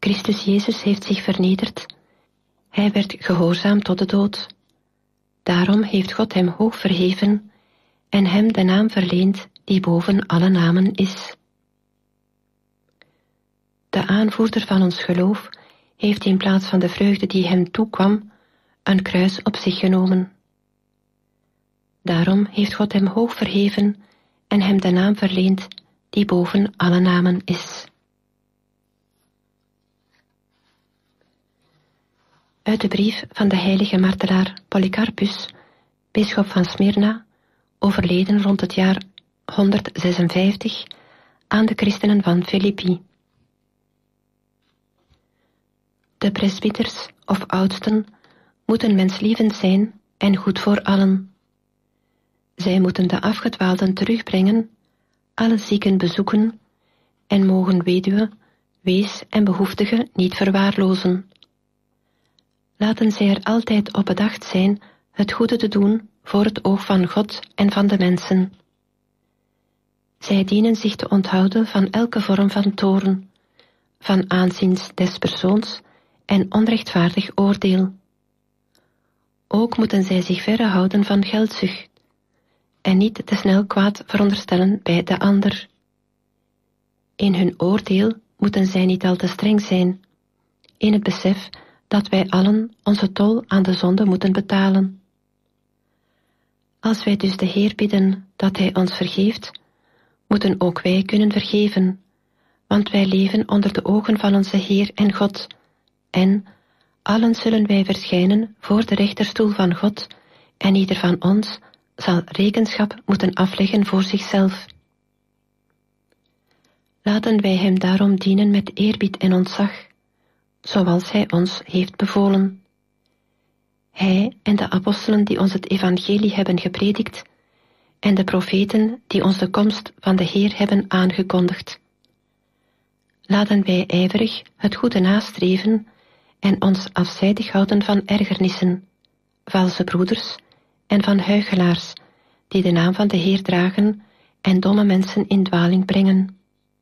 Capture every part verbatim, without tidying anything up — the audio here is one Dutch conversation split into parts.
Christus Jezus heeft zich vernederd. Hij werd gehoorzaam tot de dood. Daarom heeft God hem hoog verheven en hem de naam verleend die boven alle namen is. De aanvoerder van ons geloof heeft in plaats van de vreugde die hem toekwam, een kruis op zich genomen. Daarom heeft God hem hoog verheven en hem de naam verleend die boven alle namen is. Uit de brief van de heilige martelaar Polycarpus, bisschop van Smyrna, overleden rond het jaar honderdzesenvijftig, aan de christenen van Filippi. De presbyters of oudsten moeten menslievend zijn en goed voor allen. Zij moeten de afgedwaalden terugbrengen, alle zieken bezoeken en mogen weduwe, wees en behoeftigen niet verwaarlozen. Laten zij er altijd op bedacht zijn het goede te doen voor het oog van God en van de mensen. Zij dienen zich te onthouden van elke vorm van toorn, van aanziens des persoons en onrechtvaardig oordeel. Ook moeten zij zich verre houden van geldzucht en niet te snel kwaad veronderstellen bij de ander. In hun oordeel moeten zij niet al te streng zijn, in het besef dat wij allen onze tol aan de zonde moeten betalen. Als wij dus de Heer bidden dat Hij ons vergeeft, moeten ook wij kunnen vergeven, want wij leven onder de ogen van onze Heer en God, en allen zullen wij verschijnen voor de rechterstoel van God, en ieder van ons zal rekenschap moeten afleggen voor zichzelf. Laten wij Hem daarom dienen met eerbied en ontzag, zoals Hij ons heeft bevolen. Hij en de apostelen die ons het evangelie hebben gepredikt, en de profeten die ons de komst van de Heer hebben aangekondigd. Laten wij ijverig het goede nastreven en ons afzijdig houden van ergernissen, valse broeders en van huichelaars, die de naam van de Heer dragen en domme mensen in dwaling brengen.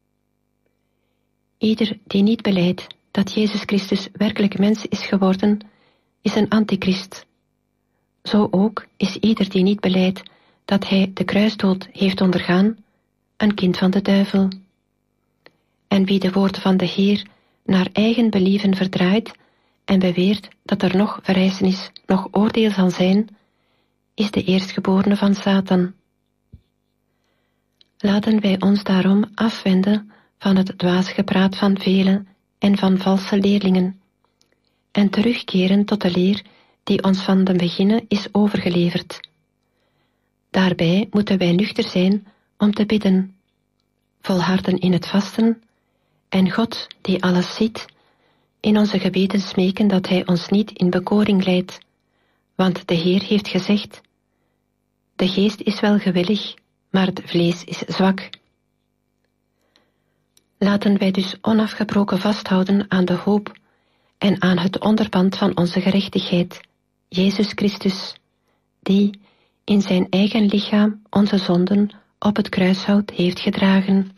Ieder die niet belijdt dat Jezus Christus werkelijk mens is geworden, is een antichrist. Zo ook is ieder die niet belijdt dat hij de kruisdood heeft ondergaan, een kind van de duivel. En wie de woorden van de Heer naar eigen believen verdraait en beweert dat er nog verrijzenis, nog oordeel zal zijn, is de eerstgeborene van Satan. Laten wij ons daarom afwenden van het dwaas gepraat van velen en van valse leerlingen, en terugkeren tot de leer die ons van den beginne is overgeleverd. Daarbij moeten wij nuchter zijn om te bidden, volharden in het vasten, en God, die alles ziet, in onze gebeden smeken dat Hij ons niet in bekoring leidt, want de Heer heeft gezegd: de geest is wel gewillig, maar het vlees is zwak. Laten wij dus onafgebroken vasthouden aan de hoop en aan het onderpand van onze gerechtigheid, Jezus Christus, die in zijn eigen lichaam onze zonden op het kruishout heeft gedragen.